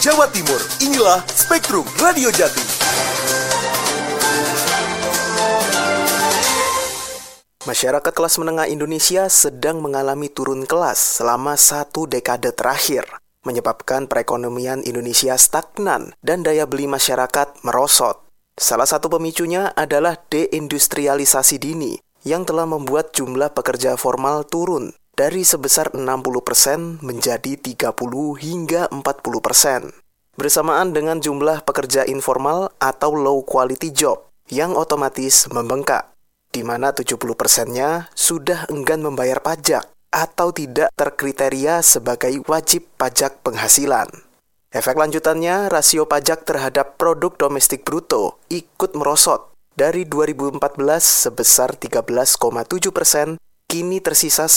Jawa Timur. Inilah Spektrum Radio Jatim. Masyarakat kelas menengah Indonesia sedang mengalami turun kelas selama 1 dekade terakhir, menyebabkan perekonomian Indonesia stagnan dan daya beli masyarakat merosot. Salah satu pemicunya adalah deindustrialisasi dini yang telah membuat jumlah pekerja formal turun dari sebesar 60% menjadi 30 hingga 40%. Bersamaan dengan jumlah pekerja informal atau low quality job yang otomatis membengkak, di mana 70%-nya sudah enggan membayar pajak atau tidak terkriteria sebagai wajib pajak penghasilan. Efek lanjutannya, rasio pajak terhadap produk domestik bruto ikut merosot dari 2014 sebesar 13,7%, kini tersisa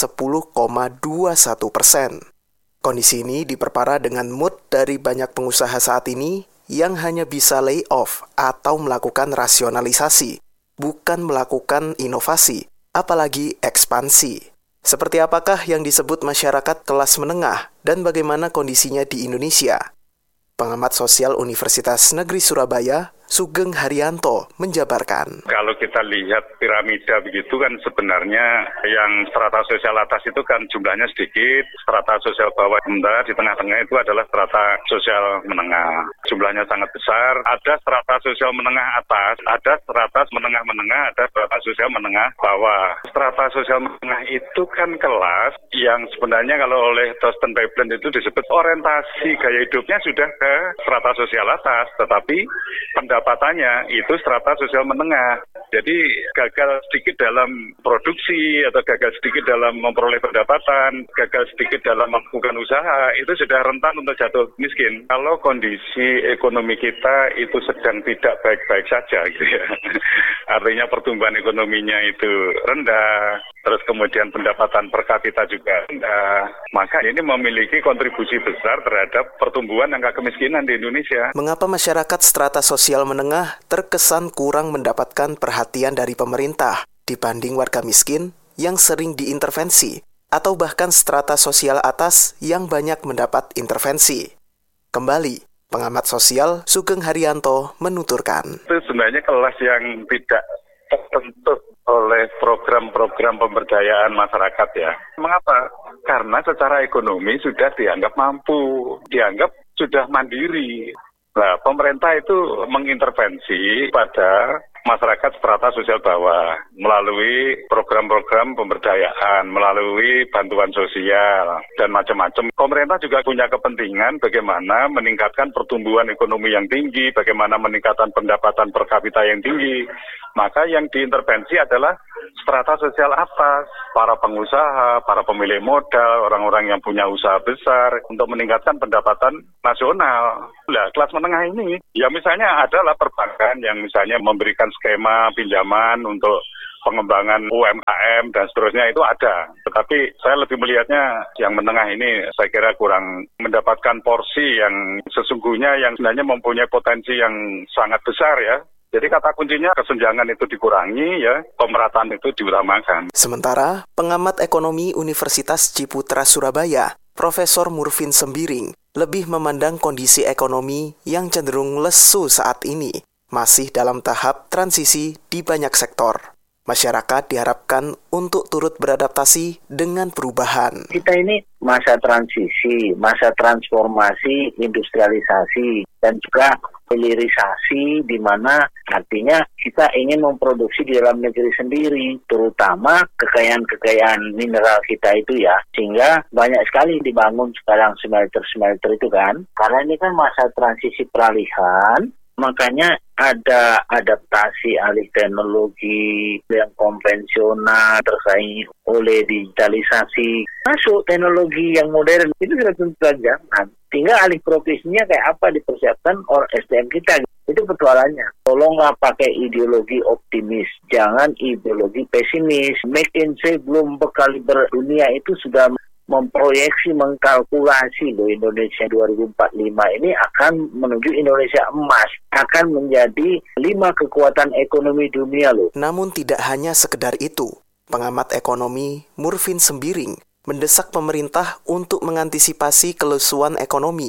10,21%. Kondisi ini diperparah dengan mood dari banyak pengusaha saat ini yang hanya bisa layoff atau melakukan rasionalisasi, bukan melakukan inovasi, apalagi ekspansi. Seperti apakah yang disebut masyarakat kelas menengah dan bagaimana kondisinya di Indonesia? Pengamat sosial Universitas Negeri Surabaya, Sugeng Haryanto, menjabarkan. Kalau kita lihat piramida begitu kan sebenarnya yang strata sosial atas itu kan jumlahnya sedikit, strata sosial bawah rendah, di tengah-tengah itu adalah strata sosial menengah. Jumlahnya sangat besar, ada strata sosial menengah atas, ada strata menengah-menengah, ada strata sosial menengah bawah. Strata sosial menengah itu kan kelas yang sebenarnya kalau oleh Thorsten Veblen itu disebut orientasi gaya hidupnya sudah ke strata sosial atas, tetapi pendapatannya itu strata sosial menengah. Jadi gagal sedikit dalam produksi atau gagal sedikit dalam memperoleh pendapatan, gagal sedikit dalam melakukan usaha, itu sudah rentan untuk jatuh miskin. Kalau kondisi ekonomi kita itu sedang tidak baik-baik saja gitu ya. Artinya pertumbuhan ekonominya itu rendah, terus kemudian pendapatan per kapita juga rendah, maka ini memiliki kontribusi besar terhadap pertumbuhan angka kemiskinan di Indonesia. Mengapa masyarakat strata sosial menengah terkesan kurang mendapatkan perhatian dari pemerintah dibanding warga miskin yang sering diintervensi atau bahkan strata sosial atas yang banyak mendapat intervensi? Kembali, pengamat sosial Sugeng Haryanto menuturkan. Itu sebenarnya kelas yang tidak terbentuk oleh program-program pemberdayaan masyarakat ya. Mengapa? Karena secara ekonomi sudah dianggap mampu, dianggap sudah mandiri. Nah, pemerintah itu mengintervensi pada masyarakat strata sosial bawah melalui program-program pemberdayaan, melalui bantuan sosial, dan macam-macam. Pemerintah juga punya kepentingan bagaimana meningkatkan pertumbuhan ekonomi yang tinggi, bagaimana meningkatkan pendapatan per kapita yang tinggi. Maka yang diintervensi adalah strata sosial atas, para pengusaha, para pemilik modal, orang-orang yang punya usaha besar untuk meningkatkan pendapatan nasional. Nah, kelas menengah ini, ya misalnya adalah perbankan yang misalnya memberikan skema pinjaman untuk pengembangan UMKM dan seterusnya itu ada. Tetapi saya lebih melihatnya yang menengah ini saya kira kurang mendapatkan porsi yang sesungguhnya yang sebenarnya mempunyai potensi yang sangat besar ya. Jadi kata kuncinya kesenjangan itu dikurangi ya, pemerataan itu diutamakan. Sementara pengamat ekonomi Universitas Ciputra Surabaya, Profesor Murfin Sembiring, lebih memandang kondisi ekonomi yang cenderung lesu saat ini masih dalam tahap transisi di banyak sektor. Masyarakat diharapkan untuk turut beradaptasi dengan perubahan. Kita ini masa transisi, masa transformasi, industrialisasi, dan juga hilirisasi, di mana artinya kita ingin memproduksi di dalam negeri sendiri, terutama kekayaan-kekayaan mineral kita itu ya, sehingga banyak sekali dibangun sekarang smelter-smelter itu kan, karena ini kan masa transisi peralihan. Makanya ada adaptasi alih teknologi yang konvensional tersaing oleh digitalisasi. Masuk teknologi yang modern itu sudah tentu jangan. Tinggal alih profesinya kayak apa dipersiapkan oleh SDM kita. Itu persoalannya. Tolonglah pakai ideologi optimis, jangan ideologi pesimis. McKinsey belum bekal berdunia itu sudah memproyeksi, mengkalkulasi loh, Indonesia 2045 ini akan menuju Indonesia emas, akan menjadi 5 kekuatan ekonomi dunia loh. Namun tidak hanya sekedar itu, pengamat ekonomi Murfin Sembiring mendesak pemerintah untuk mengantisipasi kelesuan ekonomi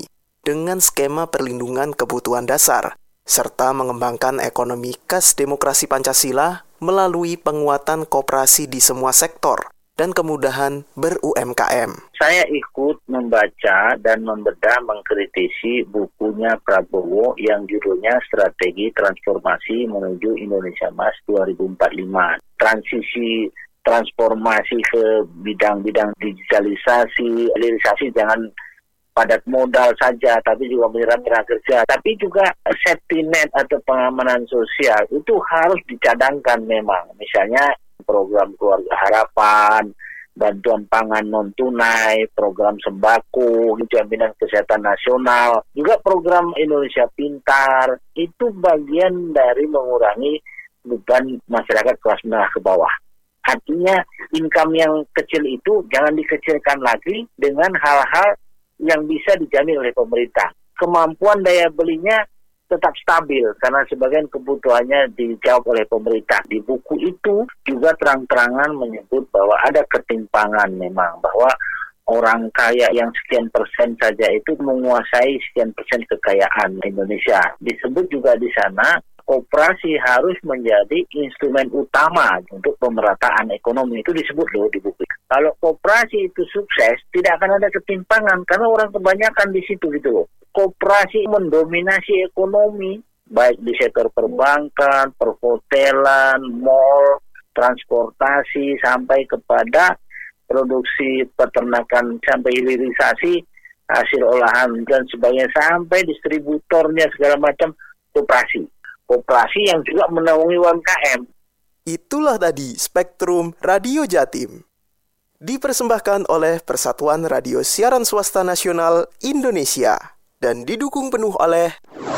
dengan skema perlindungan kebutuhan dasar, serta mengembangkan ekonomi khas demokrasi Pancasila melalui penguatan koperasi di semua sektor dan kemudahan ber-UMKM. Saya ikut membaca dan membedah mengkritisi bukunya Prabowo yang judulnya Strategi Transformasi Menuju Indonesia Emas 2045. Transisi transformasi ke bidang-bidang digitalisasi, hilirisasi jangan padat modal saja, tapi juga menyerap tenaga kerja. Tapi juga safety net atau pengamanan sosial itu harus dicadangkan memang. Misalnya program Keluarga Harapan, bantuan pangan non-tunai, program sembako, jaminan kesehatan nasional, juga program Indonesia Pintar, itu bagian dari mengurangi beban masyarakat kelas menengah ke bawah. Artinya income yang kecil itu jangan dikecilkan lagi dengan hal-hal yang bisa dijamin oleh pemerintah. Kemampuan daya belinya tetap stabil karena sebagian kebutuhannya dijawab oleh pemerintah. Di buku itu juga terang-terangan menyebut bahwa ada ketimpangan memang, bahwa orang kaya yang sekian persen saja itu menguasai sekian persen kekayaan Indonesia. Disebut juga di sana koperasi harus menjadi instrumen utama untuk pemerataan ekonomi. Itu disebut loh di buku. Kalau koperasi itu sukses, tidak akan ada ketimpangan karena orang kebanyakan di situ gitu loh. Koperasi mendominasi ekonomi, baik di sektor perbankan, perhotelan, mall, transportasi, sampai kepada produksi peternakan, sampai hilirisasi, hasil olahan, dan sebagainya, sampai distributornya segala macam koperasi. Koperasi yang juga menaungi UMKM. Itulah tadi Spektrum Radio Jatim. Dipersembahkan oleh Persatuan Radio Siaran Swasta Nasional Indonesia dan didukung penuh oleh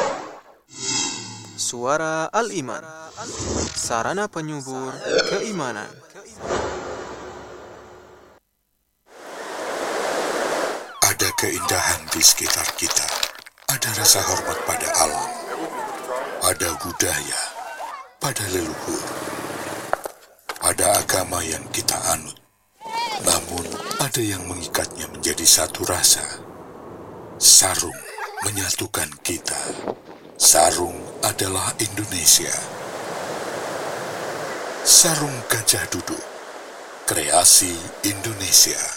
Suara Al-Iman, sarana penyubur keimanan. Ada keindahan di sekitar kita. Ada rasa hormat pada alam. Ada budaya pada leluhur. Ada agama yang kita anut. Namun ada yang mengikatnya menjadi satu rasa. Sarung menyatukan kita. Sarung adalah Indonesia. Sarung Gajah Duduk, kreasi Indonesia.